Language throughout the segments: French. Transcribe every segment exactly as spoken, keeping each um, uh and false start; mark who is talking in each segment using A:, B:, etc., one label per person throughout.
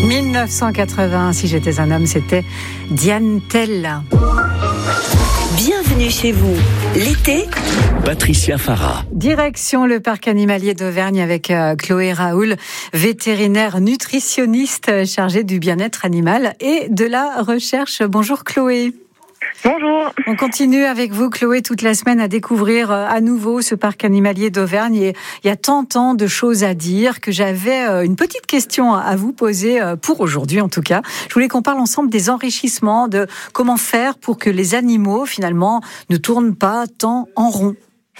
A: mille neuf cent quatre-vingts, si j'étais un homme, c'était Diane Tell.
B: Bienvenue chez vous. L'été,
C: Patricia Farah.
A: Direction le parc animalier d'Auvergne avec euh, Chloé Raoul, vétérinaire nutritionniste chargée du bien-être animal et de la recherche. Bonjour Chloé.
D: Bonjour.
A: On continue avec vous, Chloé, toute la semaine à découvrir à nouveau ce parc animalier d'Auvergne. Et il y a tant, tant de choses à dire que j'avais une petite question à vous poser pour aujourd'hui, en tout cas. Je voulais qu'on parle ensemble des enrichissements, de comment faire pour que les animaux, finalement, ne tournent pas tant en rond.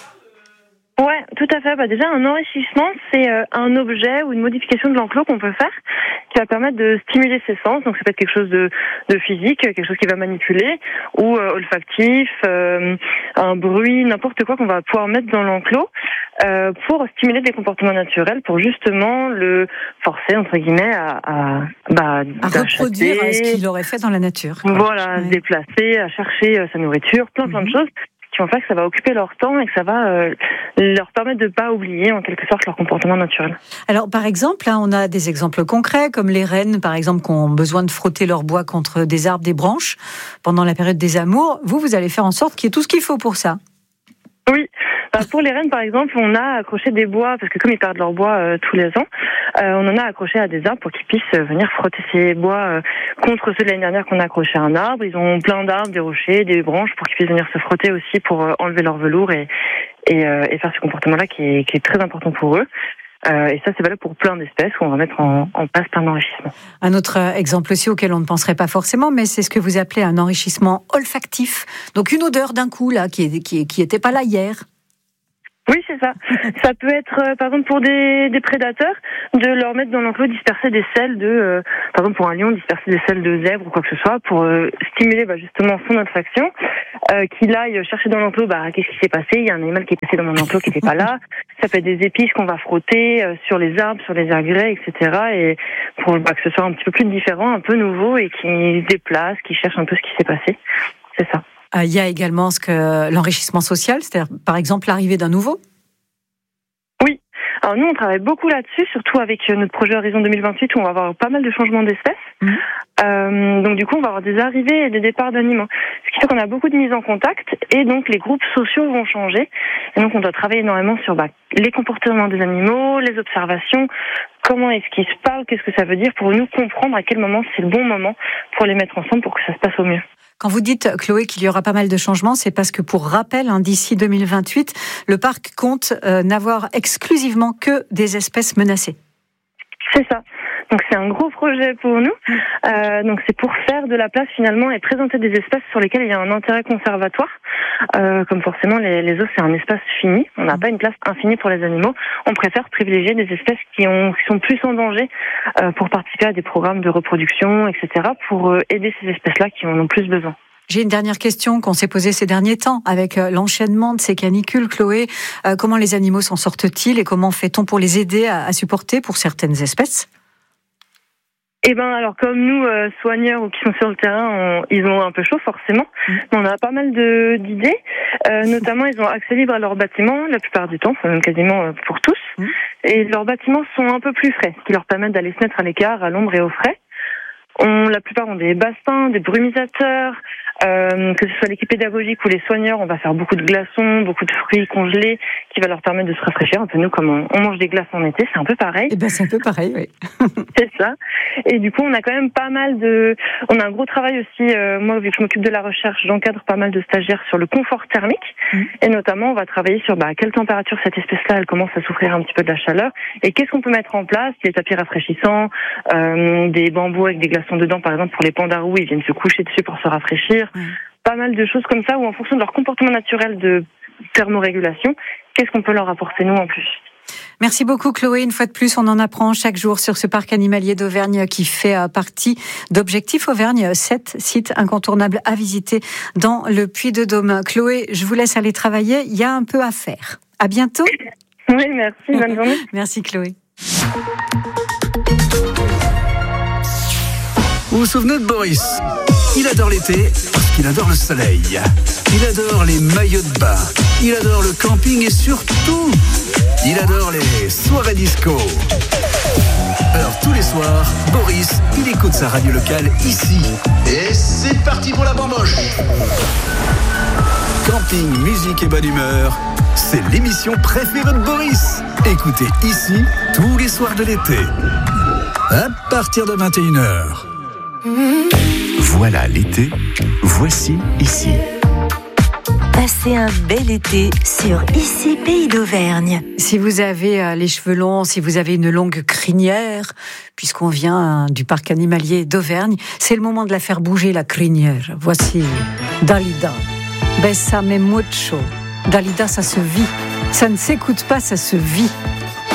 D: Ouais, tout à fait. Bah déjà, un enrichissement, c'est euh, un objet ou une modification de l'enclos qu'on peut faire qui va permettre de stimuler ses sens. Donc, ça peut être quelque chose de, de physique, quelque chose qui va manipuler, ou euh, olfactif, euh, un bruit, n'importe quoi qu'on va pouvoir mettre dans l'enclos euh, pour stimuler des comportements naturels, pour justement le forcer, entre guillemets, à, à, bah,
A: à reproduire ce qu'il aurait fait dans la nature. Quoi.
D: Voilà, ouais. Se déplacer, à chercher euh, sa nourriture, plein, plein mm-hmm. de choses qui vont faire que ça va occuper leur temps et que ça va euh, leur permettre de ne pas oublier en quelque sorte leur comportement naturel.
A: Alors par exemple, là, on a des exemples concrets comme les rennes par exemple qui ont besoin de frotter leur bois contre des arbres, des branches pendant la période des amours. Vous, vous allez faire en sorte qu'il y ait tout ce qu'il faut pour ça.
D: Oui, pour les rennes par exemple, on a accroché des bois, parce que comme ils perdent leur bois euh, tous les ans, euh, on en a accroché à des arbres pour qu'ils puissent venir frotter ces bois euh, contre ceux de l'année dernière qu'on a accroché à un arbre. Ils ont plein d'arbres, des rochers, des branches pour qu'ils puissent venir se frotter aussi pour euh, enlever leur velours et, et, euh, et faire ce comportement-là qui est, qui est très important pour eux. Euh, et ça, c'est valable pour plein d'espèces où on va mettre en, en place plein d'enrichissements.
A: Un autre exemple aussi auquel on ne penserait pas forcément, mais c'est ce que vous appelez un enrichissement olfactif. Donc une odeur d'un coup là qui qui qui était pas là hier.
D: Oui, c'est ça. Ça peut être, euh, par exemple, pour des, des prédateurs, de leur mettre dans l'enclos, disperser des selles de, euh, par exemple, pour un lion, disperser des selles de zèbre ou quoi que ce soit, pour euh, stimuler bah, justement son olfaction, euh, qu'il aille chercher dans l'enclos, bah, qu'est-ce qui s'est passé, il y a un animal qui est passé dans mon enclos qui n'était pas là. Ça peut être des épices qu'on va frotter euh, sur les arbres, sur les agrès, et cetera. Et pour bah, que ce soit un petit peu plus différent, un peu nouveau, et qui se déplace, qui cherche un peu ce qui s'est passé. C'est ça.
A: Il y a également ce que l'enrichissement social, c'est-à-dire par exemple l'arrivée d'un nouveau.
D: Oui, alors nous on travaille beaucoup là-dessus, surtout avec notre projet Horizon deux mille vingt-huit où on va avoir pas mal de changements d'espèces. Mmh. Euh, donc du coup on va avoir des arrivées et des départs d'animaux, ce qui fait qu'on a beaucoup de mise en contact et donc les groupes sociaux vont changer. Et donc on doit travailler énormément sur bah, les comportements des animaux, les observations, comment est-ce qu'ils se parlent, qu'est-ce que ça veut dire pour nous comprendre à quel moment c'est le bon moment pour les mettre ensemble pour que ça se passe au mieux.
A: Quand vous dites, Chloé, qu'il y aura pas mal de changements, c'est parce que, pour rappel, hein, d'ici deux mille vingt-huit, le parc compte euh, n'avoir exclusivement que des espèces menacées.
D: C'est ça. Donc c'est un gros projet pour nous. Euh, donc c'est pour faire de la place finalement et présenter des espaces sur lesquels il y a un intérêt conservatoire. Euh, comme forcément les, les zoos c'est un espace fini, on n'a pas une place infinie pour les animaux. On préfère privilégier des espèces qui, ont, qui sont plus en danger euh, pour participer à des programmes de reproduction, et cetera. Pour euh, aider ces espèces-là qui en ont plus besoin.
A: J'ai une dernière question qu'on s'est posée ces derniers temps avec l'enchaînement de ces canicules, Chloé. Euh, comment les animaux s'en sortent-ils et comment fait-on pour les aider à, à supporter pour certaines espèces ?
D: Eh ben alors comme nous euh, soigneurs ou qui sont sur le terrain, on, ils ont un peu chaud forcément. Mmh. On a pas mal de d'idées, euh, notamment ils ont accès libre à leurs bâtiments la plupart du temps, enfin même quasiment euh, pour tous. Mmh. Et leurs bâtiments sont un peu plus frais, ce qui leur permet d'aller se mettre à l'écart, à l'ombre et au frais. On, la plupart ont des bassins, des brumisateurs, euh, que ce soit l'équipe pédagogique ou les soigneurs, on va faire beaucoup de glaçons, beaucoup de fruits congelés qui va leur permettre de se rafraîchir. Un peu nous, comme on, on mange des glaces en été, c'est un peu pareil.
A: Eh ben, c'est un peu pareil, oui.
D: C'est ça. Et du coup, on a quand même pas mal de... On a un gros travail aussi, euh, moi, vu que je m'occupe de la recherche, j'encadre pas mal de stagiaires sur le confort thermique. Mmh. Et notamment, on va travailler sur bah, à quelle température cette espèce-là, elle commence à souffrir un petit peu de la chaleur. Et qu'est-ce qu'on peut mettre en place? Des tapis rafraîchissants, euh, des bambous avec des glaçons dedans, par exemple, pour les pandarous, ils viennent se coucher dessus pour se rafraîchir. Mmh. Pas mal de choses comme ça, où en fonction de leur comportement naturel de thermorégulation, qu'est-ce qu'on peut leur apporter, nous, en plus?
A: Merci beaucoup Chloé, une fois de plus on en apprend chaque jour sur ce parc animalier d'Auvergne qui fait partie d'Objectif Auvergne, sept sites incontournables à visiter dans le Puy-de-Dôme. Chloé, je vous laisse aller travailler, il y a un peu à faire. À bientôt.
D: Oui, merci, bonne journée.
A: Merci Chloé.
C: Vous vous souvenez de Boris ? Il adore l'été parce qu'il adore le soleil. Il adore les maillots de bain. Il adore le camping et surtout, il adore les soirées disco. Alors tous les soirs, soir, Boris, il écoute sa radio locale ici.
E: Et c'est parti pour la bamboche.
C: Camping, musique et bonne humeur, c'est l'émission préférée de Boris. Écoutez ici tous les soirs de l'été, à partir de vingt et une heures.
F: Voilà l'été, voici ici.
B: Passez un bel été sur Ici Pays d'Auvergne.
A: Si vous avez euh, les cheveux longs, si vous avez une longue crinière, puisqu'on vient euh, du parc animalier d'Auvergne, c'est le moment de la faire bouger, la crinière. Voici Dalida. Bésame mucho. Dalida, ça se vit. Ça ne s'écoute pas, ça se vit.